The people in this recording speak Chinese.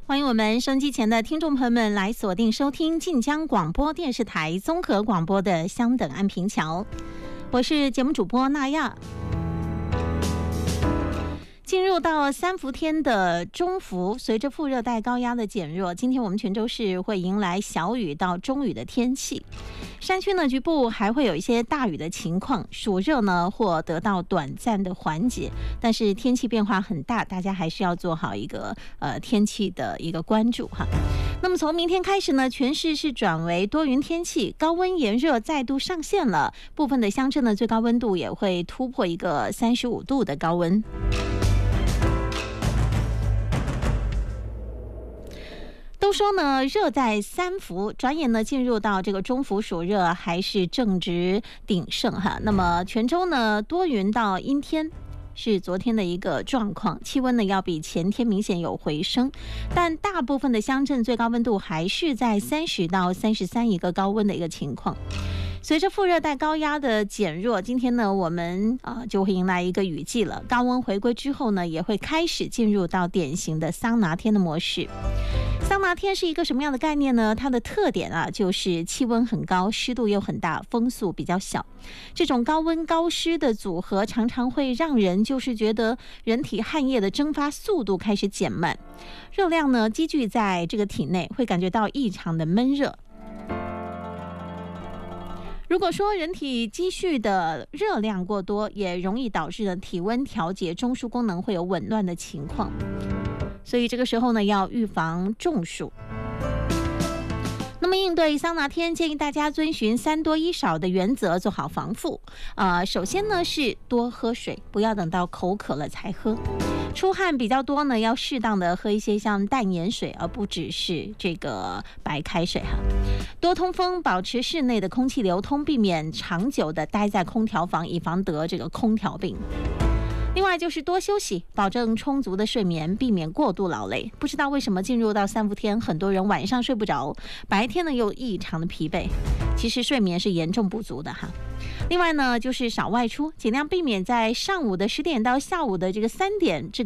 欢迎我们收音机前的听众朋友们来锁定收听晋江广播电视台综合广播的相等安平桥，我是节目主播娜亚。进入到三伏天的中伏，随着副热带高压的减弱，今天我们泉州市会迎来小雨到中雨的天气。山区呢局部还会有一些大雨的情况，暑热呢或得到短暂的缓解，但是天气变化很大，大家还是要做好一个天气的一个关注哈。那么从明天开始呢，全市是转为多云天气，高温炎热再度上线了，部分的乡镇的最高温度也会突破一个35度的高温。都说呢，热在三伏，转眼呢进入到这个中伏暑热，还是正值鼎盛哈。那么泉州呢，多云到阴天。是昨天的一个状况，气温呢要比前天明显有回升，但大部分的乡镇最高温度还是在30到33一个高温的一个情况。随着副热带高压的减弱，今天呢我们就会迎来一个雨季了。高温回归之后呢，也会开始进入到典型的桑拿天的模式。桑拿天是一个什么样的概念呢？它的特点就是气温很高，湿度又很大，风速比较小。这种高温高湿的组合常常会让人就是觉得人体汗液的蒸发速度开始减慢，热量呢积聚在这个体内，会感觉到异常的闷热。如果说人体积蓄的热量过多，也容易导致呢体温调节中枢功能会有紊乱的情况，所以这个时候呢要预防中暑。那么应对桑拿天，建议大家遵循3多1少的原则，做好防护。首先呢是多喝水，不要等到口渴了才喝。出汗比较多呢，要适当的喝一些像淡盐水，而不只是这个白开水哈。多通风，保持室内的空气流通，避免长久的待在空调房，以防得这个空调病。另外就是多休息，保证充足的睡眠，避免过度劳累。不知道为什么进入到三伏天，很多人晚上睡不着，白天呢又异常的疲惫，其实睡眠是严重不足的哈。另外呢就是少外出，尽量避免在上午的10点到下午的这个3点